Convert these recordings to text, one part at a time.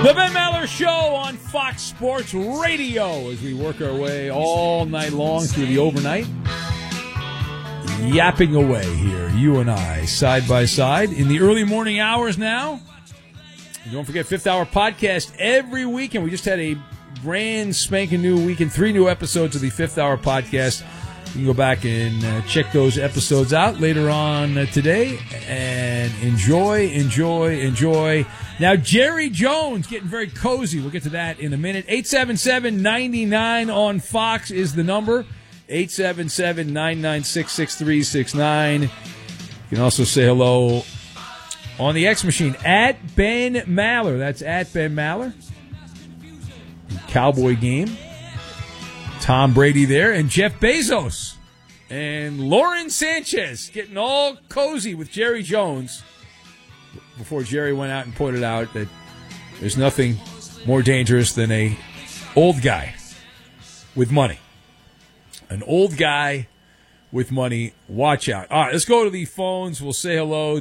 The Ben Maller Show on Fox Sports Radio as we work our way all night long through the overnight. Yapping away here, you and I, side by side in the early morning hours now. And don't forget, Fifth Hour Podcast every weekend. We just had a brand spanking new weekend, 3 new episodes of the Fifth Hour Podcast. You can go back and check those episodes out later on today and enjoy. Now, Jerry Jones getting very cozy. We'll get to that in a minute. 877-99 on Fox is the number. 877-996-6369. You can also say hello on the X Machine at Ben Maller. That's at Ben Maller. Cowboy game. Tom Brady there, and Jeff Bezos and Lauren Sanchez getting all cozy with Jerry Jones before Jerry went out and pointed out that there's nothing more dangerous than a old guy with money. An old guy with money. Watch out. All right, let's go to the phones. We'll say hello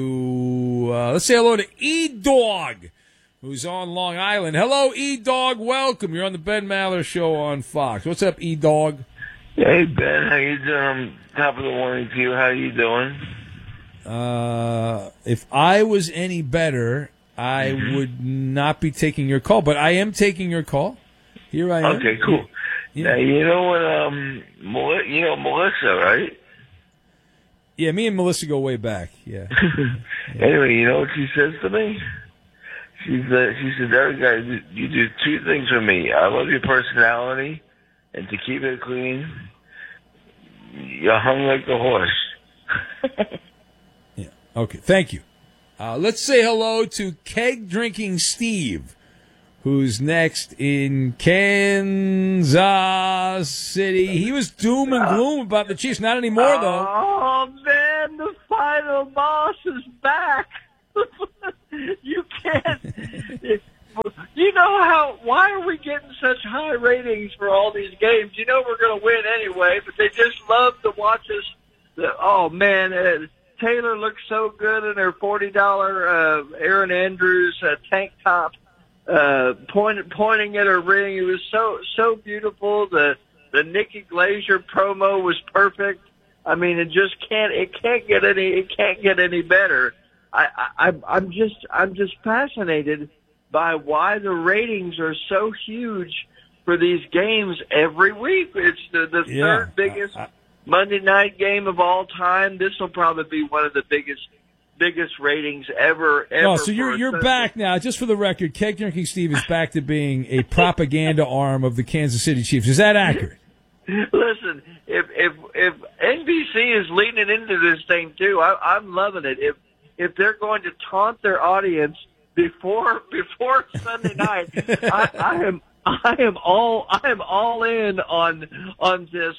to E-Dog, who's on Long Island. Hello, E-Dog. Welcome. You're on the Ben Maller Show on Fox. What's up, E-Dog? Hey, Ben. How you doing? Top of the morning to you. How you doing? If I was any better, I would not be taking your call, but I am taking your call. Here I am. Okay, cool. Yeah. Now, you know what, Melissa, right? Yeah, me and Melissa go way back. Yeah. Anyway, you know what she says to me? She said, Derek, you do 2 things for me. I love your personality, and to keep it clean, you're hung like the horse. Yeah. Okay. Thank you. Let's say hello to Keg Drinking Steve, who's next in Kansas City. He was doom and gloom about the Chiefs. Not anymore, though. Oh, man, the final boss is back. You can't. You know why are we getting such high ratings for all these games? You know we're going to win anyway, but they just love to watch us. Oh, man, Taylor looks so good in her $40 Aaron Andrews tank top, pointing at her ring. It was so beautiful. The Nikki Glaser promo was perfect. I mean, it can't get any better. I'm just fascinated by why the ratings are so huge for these games every week. It's the third biggest Monday night game of all time. This will probably be one of the biggest ratings ever. Oh, so you're back now. Just for the record, Keg Drinking Steve is back to being a propaganda arm of the Kansas City Chiefs. Is that accurate? Listen, if NBC is leaning into this thing too, I'm loving it. If they're going to taunt their audience before Sunday night, I am all in on this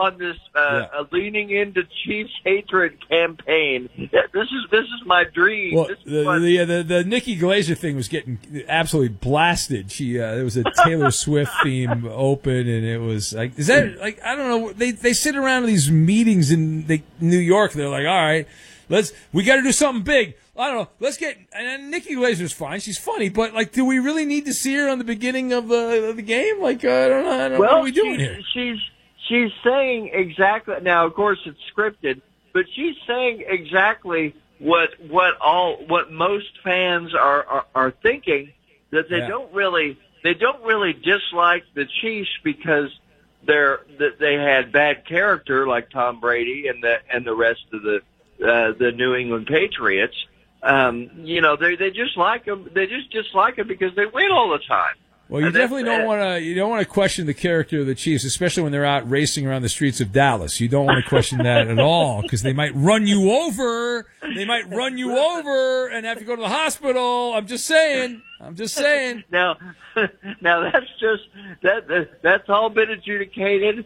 leaning into Chiefs hatred campaign. This is my dream. Well, the Nikki Glaser thing was getting absolutely blasted. There was a Taylor Swift theme open, and it was like, is that like, I don't know. They sit around in these meetings in New York. They're like, all right, we got to do something big. I don't know. Let's get. And Nikki Glaser's fine. She's funny, but like, do we really need to see her on the beginning of the game? Like, I don't know. What are we doing here? She's saying exactly. Now, of course, it's scripted, but she's saying exactly what most fans are thinking, that they don't really dislike the Chiefs because they had bad character like Tom Brady and the rest of the New England Patriots. They just like them. They just dislike them because they win all the time. Well, you definitely don't want to question the character of the Chiefs, especially when they're out racing around the streets of Dallas. You don't want to question that at all, because they might run you over. They might run you over and have to go to the hospital. I'm just saying. Now that's all been adjudicated.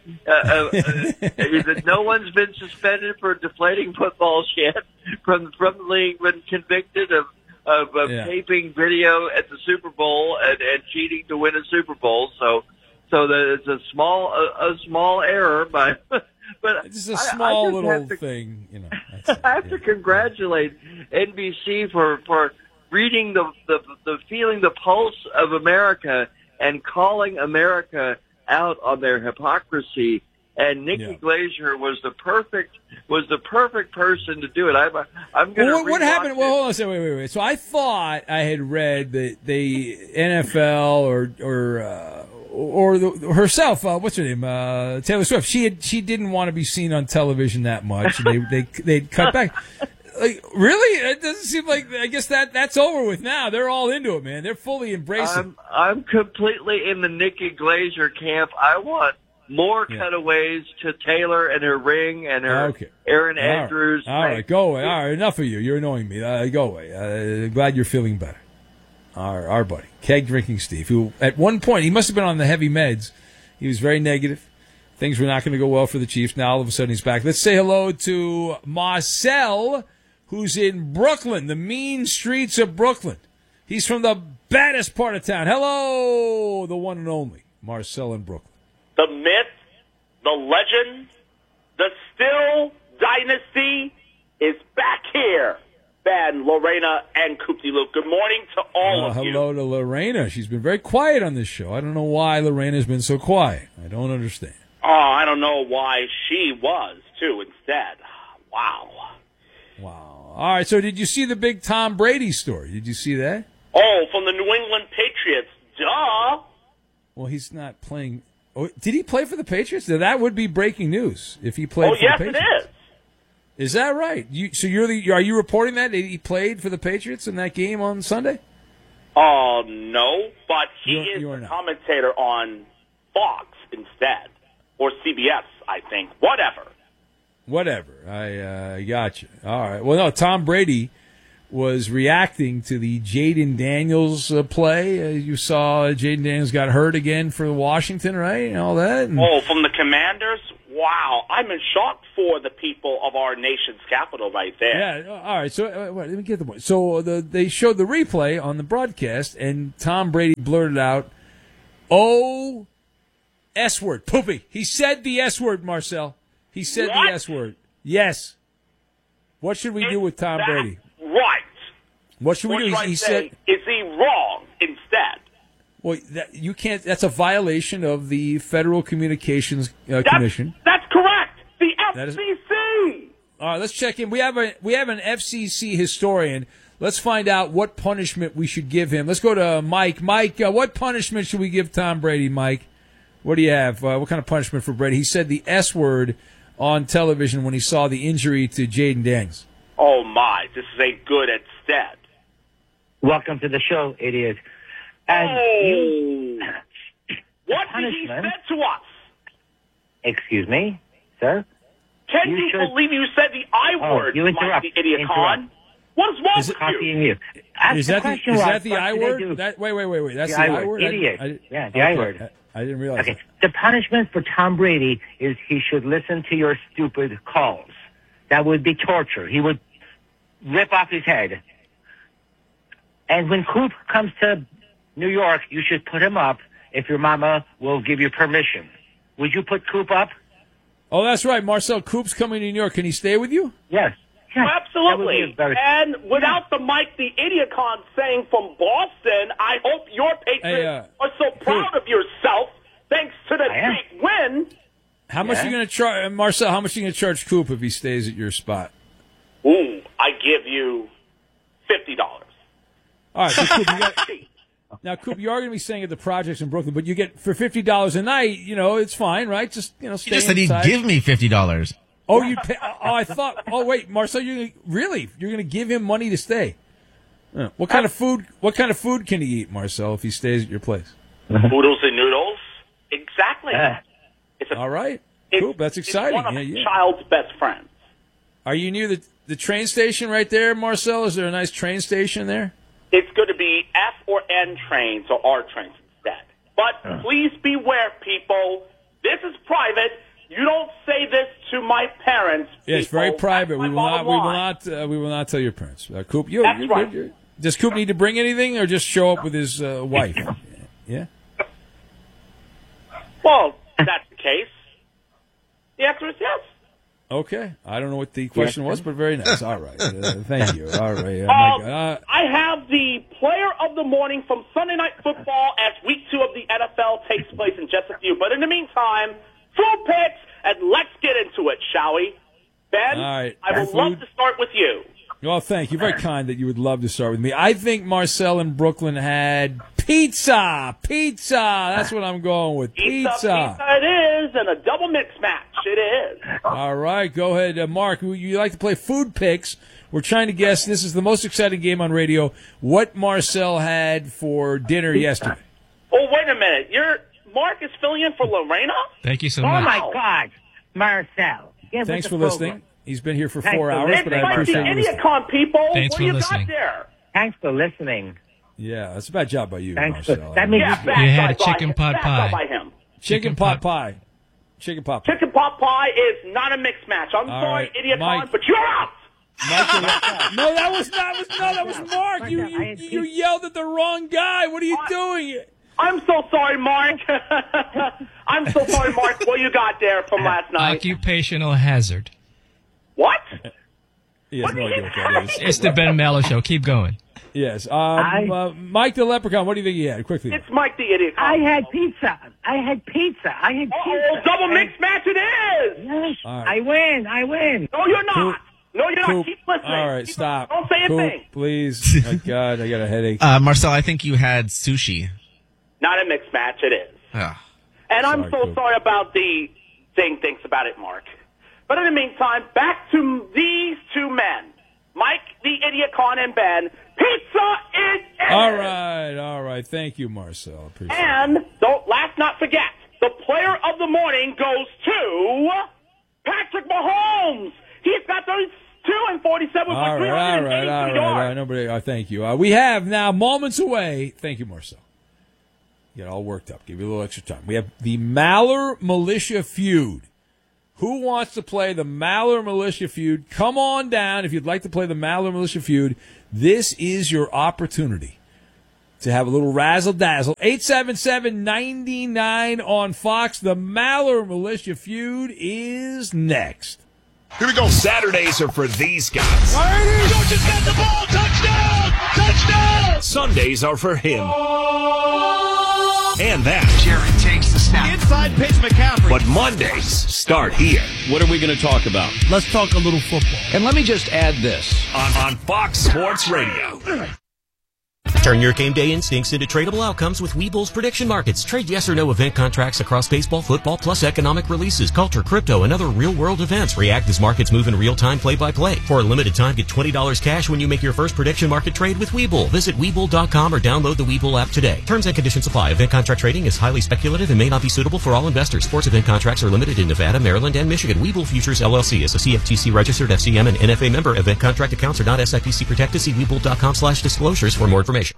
No one's been suspended for deflating footballs yet from the league. Been convicted of taping video at the Super Bowl and cheating to win a Super Bowl. So it's a small error, but it's just a small little thing, you know. I have to congratulate NBC for reading the feeling the pulse of America and calling America out on their hypocrisy. And Nikki Glaser was the perfect person to do it. I'm going to. What happened? Well, hold on a second. Wait. So I thought I had read that the NFL or herself, what's her name, Taylor Swift. She didn't want to be seen on television that much, and they'd cut back. Like, really? It doesn't seem like. I guess that's over with now. They're all into it, man. They're fully embracing. I'm completely in the Nikki Glaser camp. I want more cutaways to Taylor and her ring and her Aaron Andrews. All right, go away. All right, enough of you. You're annoying me. Go away. Glad you're feeling better. Our buddy, keg drinking Steve, who at one point he must have been on the heavy meds. He was very negative. Things were not going to go well for the Chiefs. Now all of a sudden he's back. Let's say hello to Marcel, who's in Brooklyn, the mean streets of Brooklyn. He's from the baddest part of town. Hello, the one and only Marcel in Brooklyn. The myth, the legend, the still dynasty is back here. Ben, Lorena, and Coop Luke. Good morning to all of you. Hello to Lorena. She's been very quiet on this show. I don't know why Lorena's been so quiet. I don't understand. Oh, I don't know why she was, too, instead. Wow. All right, so did you see the big Tom Brady story? Did you see that? Oh, from the New England Patriots. Duh. Well, he's not playing. Oh, did he play for the Patriots? That would be breaking news if he played for the Patriots. Oh, yes, it is. Is that right? Are you reporting that he played for the Patriots in that game on Sunday? Oh, no, but he is a commentator on Fox instead, or CBS, I think. Whatever. I got you. All right. Well, no, Tom Brady was reacting to the Jaden Daniels play. You saw Jaden Daniels got hurt again for Washington, right, and all that. From the Commanders? Wow. I'm in shock for the people of our nation's capital right there. Yeah, all right. So let me get the point. So they showed the replay on the broadcast, and Tom Brady blurted out, "Oh, S word, poopy." He said the S word, Marcel. He said the S word. Yes. What should we do with Tom Brady? Right. What should we do? He said, is he wrong instead? Well, you can't. That's a violation of the Federal Communications Commission. That's correct. The FCC. All right, let's check in. We have an FCC historian. Let's find out what punishment we should give him. Let's go to Mike. Mike, what punishment should we give Tom Brady, Mike? What do you have? What kind of punishment for Brady? He said the S word on television when he saw the injury to Jaden Daniels. Oh, my. This is a good instead. Welcome to the show, idiot. What did he say to us? Excuse me, sir? Can you believe you said the I word, you interrupt. Mike the Idiot Con? What is wrong with copying you? Is that the I word? Wait. That's the I word? Idiot. The I word. I didn't realize Okay. The punishment for Tom Brady is he should listen to your stupid calls. That would be torture. He would rip off his head. And when Coop comes to New York, you should put him up if your mama will give you permission. Would you put Coop up? Oh, that's right. Marcel, Coop's coming to New York. Can he stay with you? Yes. Oh, absolutely. And without the Mike the Idiot Con saying from Boston, I hope your Patriots are so proud of yourself thanks to the big win. How much are you going to charge, Marcel? How much are you going to charge Coop if he stays at your spot? Ooh, I give you $50. All right, so Coop, now, Coop, you are going to be staying at the projects in Brooklyn, but you get for $50 a night. You know, it's fine, right? Just stay He just said he'd give me $50. Oh, you pay? Oh, I thought. Oh, wait, Marcel, you're going to give him money to stay? What kind of food? What kind of food can he eat, Marcel, if he stays at your place? Oodles and noodles. Exactly. All right, Coop, that's exciting. It's one of a child's best friends. Are you near the train station right there, Marcel? Is there a nice train station there? It's going to be F or N trains or R trains instead. But please beware, people. This is private. You don't say this to my parents. Yeah, it's very private. We will not tell your parents. Coop, That's right. Does Coop need to bring anything, or just show up with his wife? Yeah. Well, that's the case. The answer is yes. Okay. I don't know what the question was, but very nice. All right. Thank you. All right. I have the player of the morning from Sunday Night Football as week 2 of the NFL takes place in just a few. But in the meantime, food picks, and let's get into it, shall we? Ben, all right. I would love to start with you. Well, thank you. Very kind that you would love to start with me. I think Marcel in Brooklyn had pizza. Pizza. That's what I'm going with. Pizza. Pizza it is, and a double mix match. It is. All right. Go ahead, Mark. You like to play food picks. We're trying to guess. This is the most exciting game on radio. What Marcel had for dinner yesterday. Oh, wait a minute. Mark is filling in for Lorena? Thank you so much. Oh, my God. Marcel. Thanks for listening. He's been here for 4 hours, Thanks but for I It's like the appreciate it. Idiocon people. Thanks what for do you listening. got there? Thanks for listening. Yeah, that's a bad job by you, Thanks Marcel. for that. Means Yeah, You had a back chicken by pot back pie. by him. Chicken pot pie. Chicken pot pie. Chicken pot pie is not a mixed match. I'm All sorry, right, Idiocon, Mike. but you're out. No, that was Mark. You yelled at the wrong guy. What are you doing? I'm so sorry, Mark. I'm so sorry, Mark. What you got there from last night? Occupational hazard. What? He has no idea what that is. It's the Ben Mallow Show. Keep going. Yes. Mike the Leprechaun, what do you think he had? Quickly. It's Mike the Idiocon. I had pizza. Uh-oh, double mixed match it is. Yes. All right. I win. No, you're not. Coop. No, you're not. Coop. Keep listening. All right, Keep stop. listening. Don't say a Coop, thing. please. My God, I got a headache. Marcel, I think you had sushi. Not a mixed match, it is. Ah. And I'm Sorry, so Coop. sorry about the saying things about it, Mark. But in the meantime, back to these two men, Mike the Idiocon and Ben. Pizza it is. All right. Thank you, Marcel. Appreciate it. And let's not forget, the player of the morning goes to Patrick Mahomes. He's got 32 and 47 with All 380 yards. Nobody. Thank you. We have now moments away. Thank you, Marcel. You got all worked up. Give you a little extra time. We have the Maller Militia Feud. Who wants to play the Maller Militia Feud? Come on down if you'd like to play the Maller Militia Feud. This is your opportunity to have a little razzle-dazzle. 877-99 on Fox. The Maller Militia Feud is next. Here we go. Saturdays are for these guys. Just got the ball. Touchdown! Touchdown! Sundays are for him. And that. Jared takes the snap. Inside pitch, McCaffrey. But Mondays start here. What are we going to talk about? Let's talk a little football. And let me just add this. On Fox Sports Radio. Turn your game day instincts into tradable outcomes with Webull's prediction markets. Trade yes or no event contracts across baseball, football, plus economic releases, culture, crypto, and other real-world events. React as markets move in real time, play-by-play. For a limited time, get $20 cash when you make your first prediction market trade with Webull. Visit Webull.com or download the Webull app today. Terms and conditions apply. Event contract trading is highly speculative and may not be suitable for all investors. Sports event contracts are limited in Nevada, Maryland, and Michigan. Webull Futures LLC is a CFTC-registered FCM and NFA member. Event contract accounts are not SIPC protected. See Webull.com/disclosures for more information.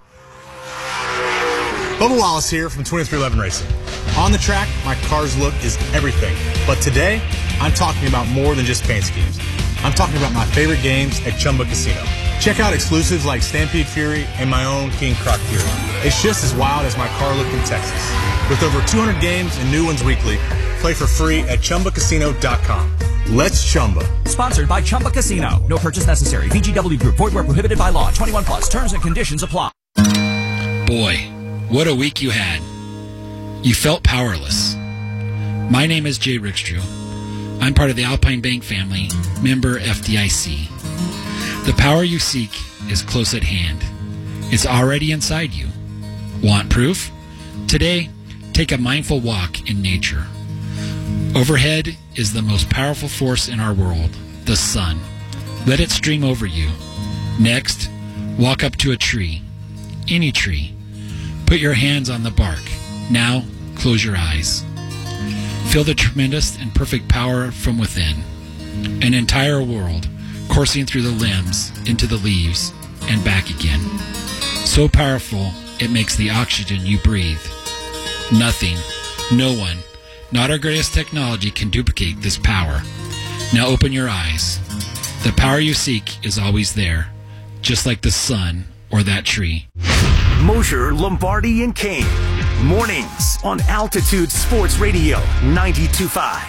Bubba Wallace here from 2311 Racing. On the track, my car's look is everything. But today, I'm talking about more than just paint schemes. I'm talking about my favorite games at Chumba Casino. Check out exclusives like Stampede Fury and my own King Croc Fury. It's just as wild as my car look in Texas. With over 200 games and new ones weekly, play for free at ChumbaCasino.com. Let's Chumba. Sponsored by Chumba Casino. No purchase necessary. VGW Group. Void where prohibited by law. 21 plus. Terms and conditions apply. Boy, what a week you had. You felt powerless. My name is Jay Rickstrew. I'm part of the Alpine Bank family, member FDIC. The power you seek is close at hand. It's already inside you. Want proof? Today, take a mindful walk in nature. Overhead is the most powerful force in our world, the sun. Let it stream over you. Next, walk up to a tree, any tree. Put your hands on the bark. Now, close your eyes. Feel the tremendous and perfect power from within. An entire world coursing through the limbs, into the leaves, and back again. So powerful, it makes the oxygen you breathe. Nothing, no one, not our greatest technology can duplicate this power. Now open your eyes. The power you seek is always there, just like the sun or that tree. Mosher, Lombardi, and Kane. Mornings on Altitude Sports Radio 92.5.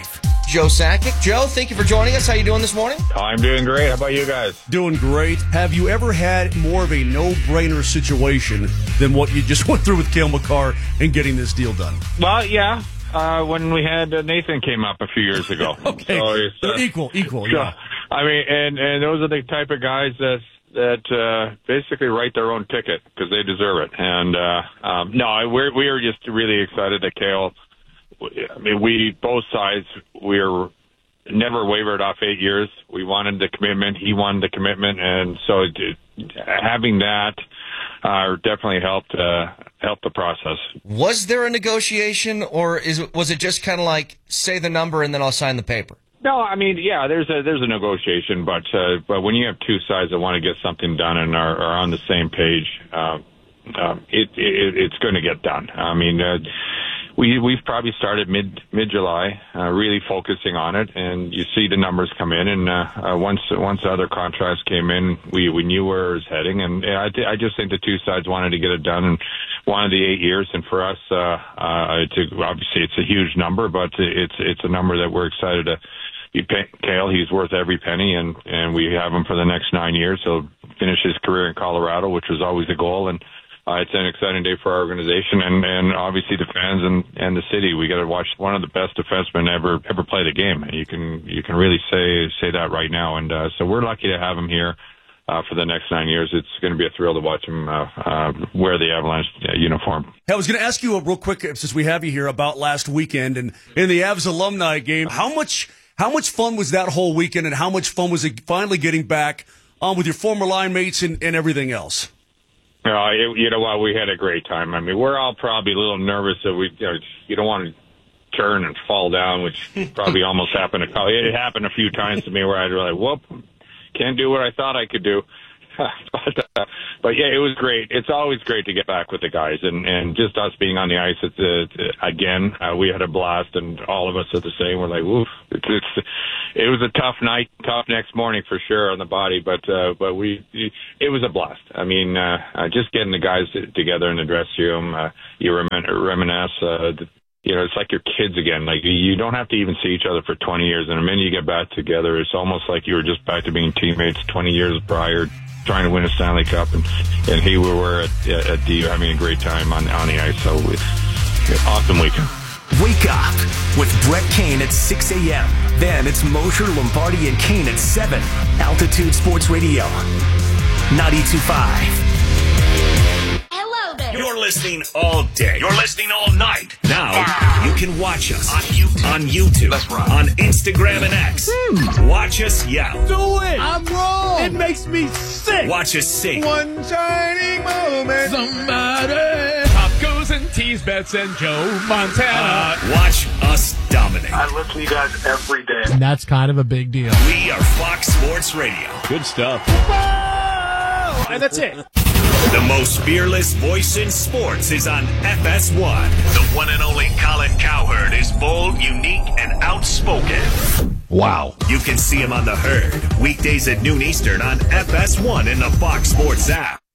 Joe Sakic. Joe, thank you for joining us. How you doing this morning? I'm doing great. How about you guys? Doing great. Have you ever had more of a no-brainer situation than what you just went through with Cale Makar and getting this deal done? Well, yeah. When we had Nathan came up a few years ago. Okay. So equal, yeah. I mean, and those are the type of guys that basically write their own ticket because they deserve it. And no, we are just really excited that Cale. I mean, we both sides we're never wavered off 8 years. We wanted the commitment. He wanted the commitment, and so having that definitely helped the process. Was there a negotiation, or was it just kind of like say the number and then I'll sign the paper? No, I mean, yeah, there's a negotiation, but when you have two sides that want to get something done and are on the same page, it's going to get done. I mean, we've probably started mid-July, really focusing on it, and you see the numbers come in, and once the other contracts came in, we knew where it was heading, and I just think the two sides wanted to get it done and wanted the 8 years, and for us, obviously it's a huge number, but it's a number that we're excited to. Cale, he's worth every penny, and we have him for the next 9 years. He'll finish his career in Colorado, which was always the goal, and it's an exciting day for our organization and obviously the fans and the city. We got to watch one of the best defensemen ever play the game. You can really say that right now, and so we're lucky to have him here for the next 9 years. It's going to be a thrill to watch him wear the Avalanche uniform. Hey, I was going to ask you real quick, since we have you here, about last weekend and in the Avs alumni game. How much fun was that whole weekend, and how much fun was it finally getting back with your former line mates and everything else? You know what? We had a great time. I mean, we're all probably a little nervous that you don't want to turn and fall down, which probably almost happened. It happened a few times to me where I'd like, whoop, can't do what I thought I could do. But yeah, it was great. It's always great to get back with the guys, and just us being on the ice. Again, we had a blast, and all of us are the same. We're like, woof. It was a tough night, tough next morning for sure on the body, but it was a blast. I mean, just getting the guys together in the dressing room, you reminisce. It's like your kids again. Like, you don't have to even see each other for 20 years, and the minute you get back together, it's almost like you were just back to being teammates 20 years prior, trying to win a Stanley Cup, and we were at the having a great time on the ice. So awesome weekend. Wake up with Brett Kane at 6 a.m. Then it's Mosher, Lombardi, and Kane at 7. Altitude Sports Radio, 92.5. You're listening all day. You're listening all night. Now you can watch us on YouTube. That's right. On Instagram and X. Watch us yell. Do it. I'm wrong. It makes me sick. Watch us sing. One shining moment. Somebody. Pop goes and tease bets and Joe Montana. Watch us dominate. I listen to you guys every day. And that's kind of a big deal. We are Fox Sports Radio. Good stuff. Whoa! And that's it. The most fearless voice in sports is on FS1. The one and only Colin Cowherd is bold, unique, and outspoken. Wow. You can see him on The Herd, weekdays at noon Eastern on FS1 in the Fox Sports app.